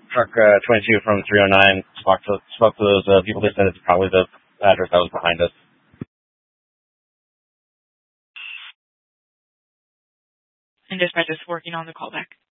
truck 22 from 309. Spoke to those people. They said it's probably the address that was behind us. And dispatch is working on the callback.